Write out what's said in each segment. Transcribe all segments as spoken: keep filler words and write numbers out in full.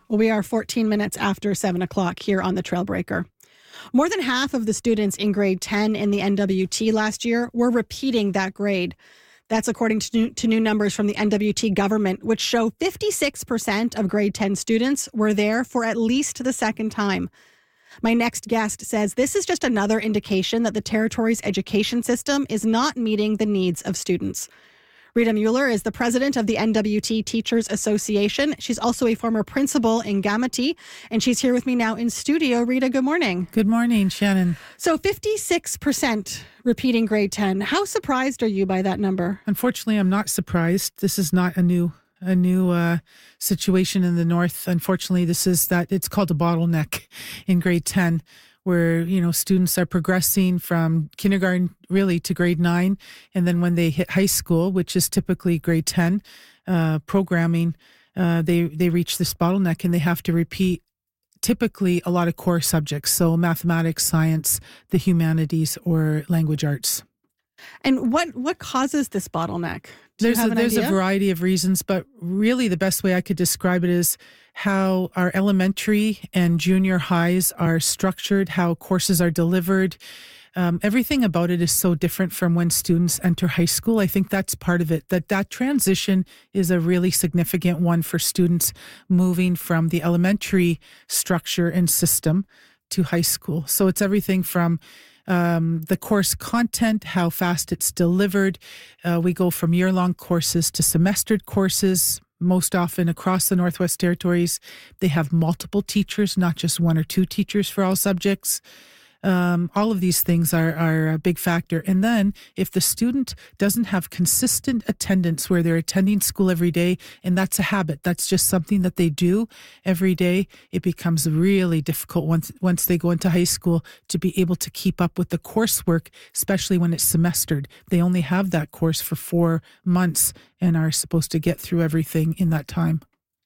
Well, we are fourteen minutes after seven o'clock here on the Trailbreaker. More than half of the students in grade ten in the N W T last year were repeating that grade. That's according to new, to new numbers from the N W T government, which show fifty-six percent of grade ten students were there for at least the second time. My next guest says this is just another indication that the territory's education system is not meeting the needs of students. Rita Mueller is the president of the N W T Teachers Association. She's also a former principal in Gamete, and she's here with me now in studio. Rita, good morning. Good morning, Shannon. So fifty-six percent repeating grade ten. How surprised are you by that number? Unfortunately, I'm not surprised. This is not a new a new uh, situation in the North. Unfortunately, this is that it's called a bottleneck in grade ten, where, you know, students are progressing from kindergarten really to grade nine. And then when they hit high school, which is typically grade ten uh, programming, uh, they, they reach this bottleneck and they have to repeat typically a lot of core subjects. So mathematics, science, the humanities, or language arts. And what, what causes this bottleneck? Do There's, you have a, an there's idea? a variety of reasons, but really the best way I could describe it is how our elementary and junior highs are structured, how courses are delivered. Um, everything about it is so different from when students enter high school. I think that's part of it, that that transition is a really significant one for students moving from the elementary structure and system to high school. So it's everything from Um, the course content, how fast it's delivered. Uh, we go from year-long courses to semestered courses. Most often across the Northwest Territories, they have multiple teachers, not just one or two teachers for all subjects. Um, all of these things are, are a big factor. And then if the student doesn't have consistent attendance where they're attending school every day, and that's a habit, that's just something that they do every day, it becomes really difficult once, once they go into high school to be able to keep up with the coursework, especially when it's semestered. They only have that course for four months and are supposed to get through everything in that time.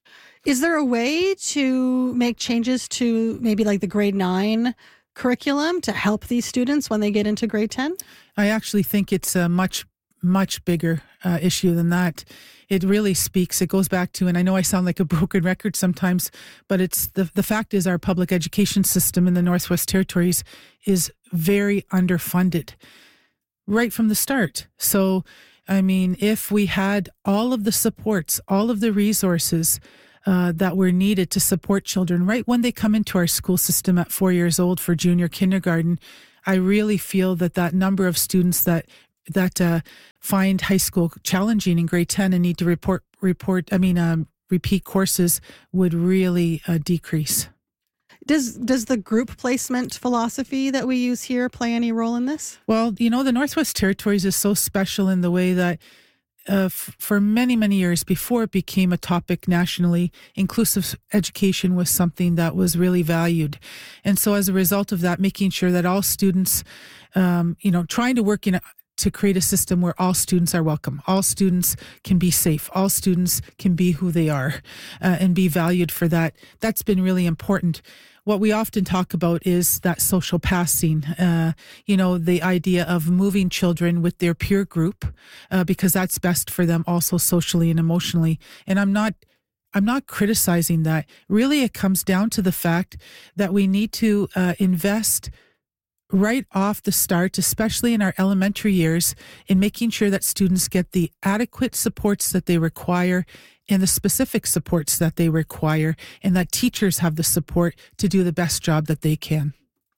Is there a way to make changes to maybe like the grade nine curriculum to help these students when they get into grade ten? I actually think it's a much, much bigger uh, issue than that. It really speaks, it goes back to, and I know I sound like a broken record sometimes, but it's the, the fact is our public education system in the Northwest Territories is very underfunded right from the start. So, I mean, if we had all of the supports, all of the resources Uh, that were needed to support children right when they come into our school system at four years old for junior kindergarten, I really feel that that number of students that that uh, find high school challenging in grade ten and need to report report I mean um, repeat courses would really uh, decrease. Does does the group placement philosophy that we use here play any role in this? Well, you know, the Northwest Territories is so special in the way that Uh, f- for many, many years before it became a topic nationally, inclusive education was something that was really valued. And so as a result of that, making sure that all students, um, you know, trying to work in a, to create a system where all students are welcome, all students can be safe, all students can be who they are uh, and be valued for that. That's been really important. What we often talk about is that social passing, uh, you know, the idea of moving children with their peer group, uh, because that's best for them also socially and emotionally. And I'm not, I'm not criticizing that. Really, it comes down to the fact that we need to uh, invest right off the start, especially in our elementary years, in making sure that students get the adequate supports that they require and the specific supports that they require, and that teachers have the support to do the best job that they can.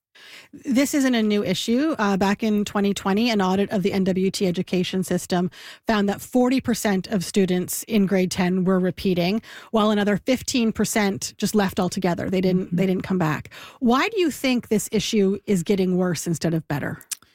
This isn't a new issue. Uh, back in twenty twenty, an audit of the N W T education system found that forty percent of students in grade ten were repeating, while another fifteen percent just left altogether. They didn't, mm-hmm. they didn't come back. Why do you think this issue is getting worse instead of better?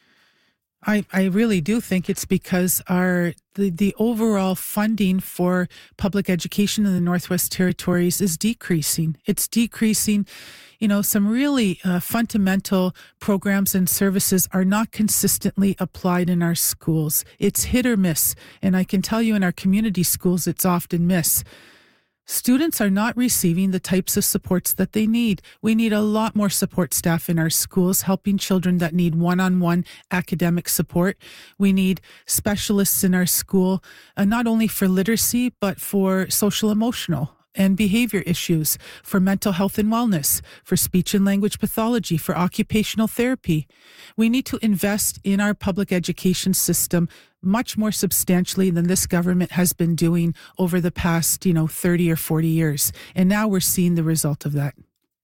I, I really do think it's because our the, the overall funding for public education in the Northwest Territories is decreasing. It's decreasing. You know, some really uh, fundamental programs and services are not consistently applied in our schools. It's hit or miss. And I can tell you in our community schools, it's often miss. Students are not receiving the types of supports that they need. We need a lot more support staff in our schools, helping children that need one-on-one academic support. We need specialists in our school, uh, not only for literacy, but for social emotional and behavior issues, for mental health and wellness, for speech and language pathology, for occupational therapy. We need to invest in our public education system much more substantially than this government has been doing over the past, you know, thirty or forty years. And now we're seeing the result of that.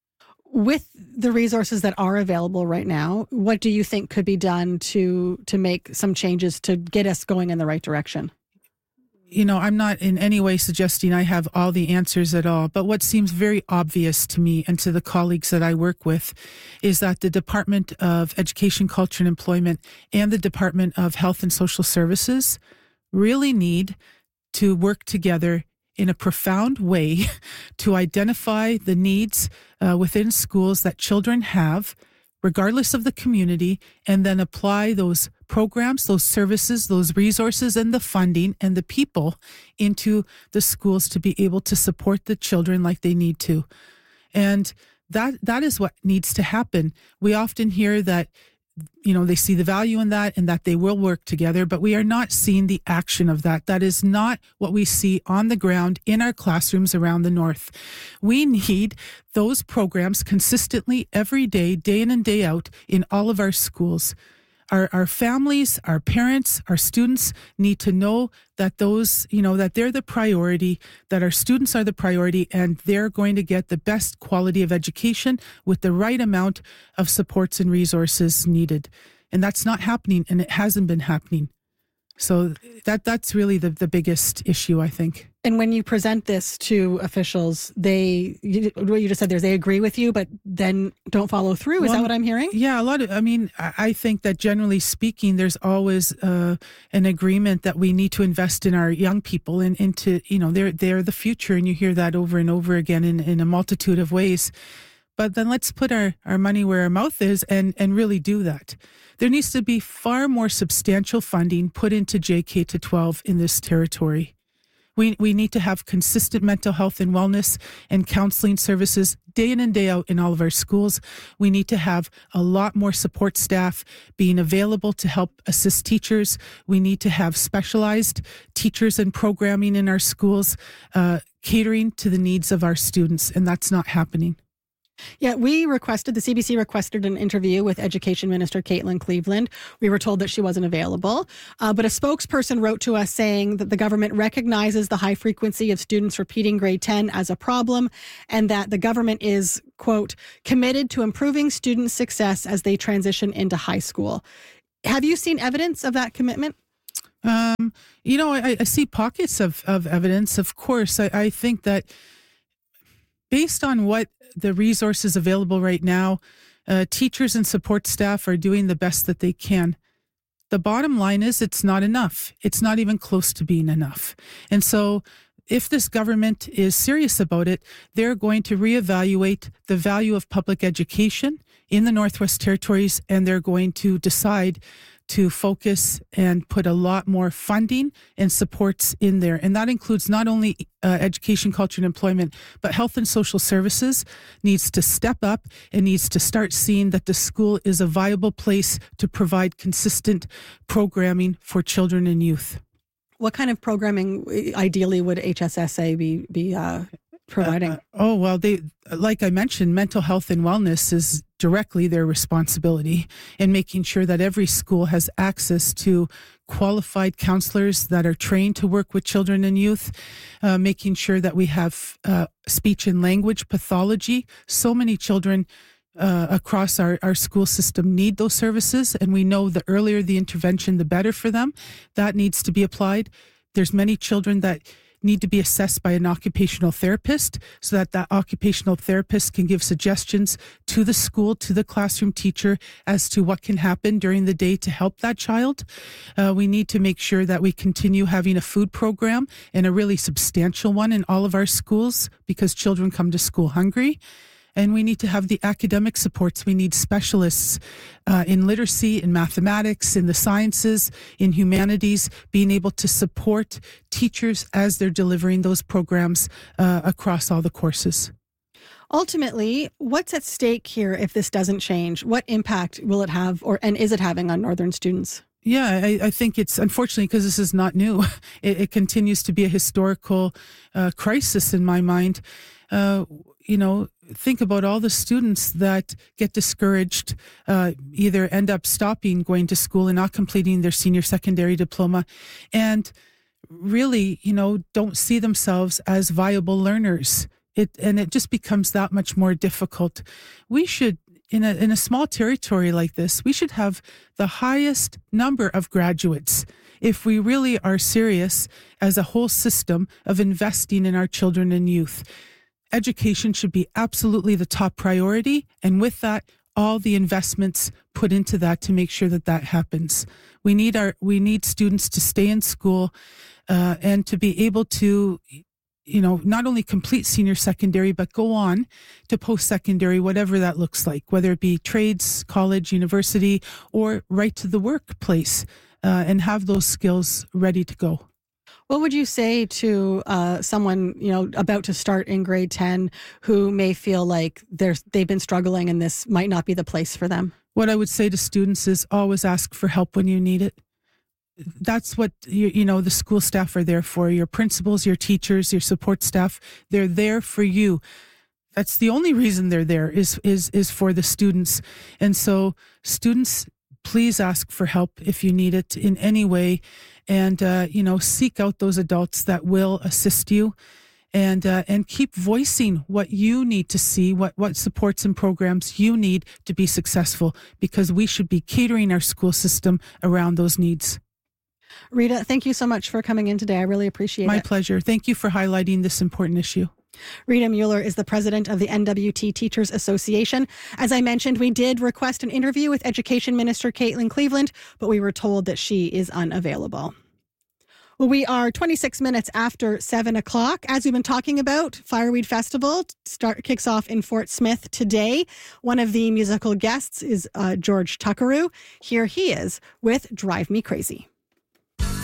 With the resources that are available right now, what do you think could be done to to make some changes to get us going in the right direction? You know, I'm not in any way suggesting I have all the answers at all, but what seems very obvious to me and to the colleagues that I work with is that the Department of Education, Culture and Employment and the Department of Health and Social Services really need to work together in a profound way to identify the needs uh, within schools that children have, regardless of the community, and then apply those programs, those services, those resources, and the funding and the people into the schools to be able to support the children like they need to. And that that is what needs to happen. We often hear that, you know, they see the value in that and that they will work together, but we are not seeing the action of that. That is not what we see on the ground in our classrooms around the North. We need those programs consistently every day, day in and day out in all of our schools. Our, our families, our parents, our students need to know that those, you know, that they're the priority, that our students are the priority, and they're going to get the best quality of education with the right amount of supports and resources needed. And that's not happening, and it hasn't been happening. So that that's really the, the biggest issue, I think. And when you present this to officials, they, you, what you just said there, they agree with you, but then don't follow through. Is well, that what I'm hearing? Yeah, a lot of, I mean, I think that generally speaking, there's always uh, an agreement that we need to invest in our young people and into, you know, they're, they're the future. And you hear that over and over again in, in a multitude of ways. But then let's put our, our money where our mouth is and, and really do that. There needs to be far more substantial funding put into J K to twelve in this territory. We we need to have consistent mental health and wellness and counseling services day in and day out in all of our schools. We need to have a lot more support staff being available to help assist teachers. We need to have specialized teachers and programming in our schools, uh, catering to the needs of our students, and that's not happening. Yeah, we requested, the C B C requested an interview with Education Minister Caitlin Cleveland. We were told that she wasn't available, uh, but a spokesperson wrote to us saying that the government recognizes the high frequency of students repeating grade ten as a problem and that the government is, quote, committed to improving student success as they transition into high school. Have you seen evidence of that commitment? Um, you know, I, I see pockets of, of evidence. Of course, I, I think that based on what the resources available right now, uh, teachers and support staff are doing the best that they can. The bottom line is it's not enough. It's not even close to being enough. And so if this government is serious about it, they're going to reevaluate the value of public education in the Northwest Territories, and they're going to decide to focus and put a lot more funding and supports in there. And that includes not only uh, education, culture, and employment, but health and social services needs to step up and needs to start seeing that the school is a viable place to provide consistent programming for children and youth. What kind of programming ideally would H S S A be, be uh, providing? Uh, oh, well, they, like I mentioned, mental health and wellness is directly their responsibility in making sure that every school has access to qualified counselors that are trained to work with children and youth, uh, making sure that we have uh, speech and language pathology. So many children uh, across our, our school system need those services, and we know the earlier the intervention, the better for them. That needs to be applied. There's many children that need to be assessed by an occupational therapist so that that occupational therapist can give suggestions to the school, to the classroom teacher as to what can happen during the day to help that child. Uh, we need to make sure that we continue having a food program, and a really substantial one in all of our schools, because children come to school hungry. And we need to have the academic supports. We need specialists uh, in literacy, in mathematics, in the sciences, in humanities, being able to support teachers as they're delivering those programs uh, across all the courses. Ultimately, what's at stake here if this doesn't change? What impact will it have, or and is it having on Northern students? Yeah, I, I think it's unfortunately because this is not new. It, it continues to be a historical uh, crisis in my mind. Uh, you know, think about all the students that get discouraged, uh, either end up stopping going to school and not completing their senior secondary diploma, and really, you know, don't see themselves as viable learners. It and it just becomes that much more difficult. We should. In a in a small territory like this, we should have the highest number of graduates if we really are serious as a whole system of investing in our children and youth. Education should be absolutely the top priority, and with that, all the investments put into that to make sure that that happens. We need our we need students to stay in school uh, and to be able to, you know, not only complete senior secondary, but go on to post-secondary, whatever that looks like, whether it be trades, college, university, or right to the workplace, uh, and have those skills ready to go. What would you say to uh, someone, you know, about to start in grade ten who may feel like there's, they've been struggling and this might not be the place for them? What I would say to students is always ask for help when you need it. That's what, you, you know, the school staff are there for. Your principals, your teachers, your support staff, they're there for you. That's the only reason they're there is, is, is for the students. And so students, please ask for help if you need it in any way. And, uh, you know, seek out those adults that will assist you. And uh, and keep voicing what you need to see, what, what supports and programs you need to be successful, because we should be catering our school system around those needs. Rita, thank you so much for coming in today. I really appreciate My it. My pleasure. Thank you for highlighting this important issue. Rita Mueller is the president of the N W T Teachers Association. As I mentioned, we did request an interview with Education Minister Caitlin Cleveland, but we were told that she is unavailable. Well, we are twenty-six minutes after seven o'clock. As we've been talking about, Fireweed Festival start kicks off in Fort Smith today. One of the musical guests is uh, George Tuckaroo. Here he is with Drive Me Crazy.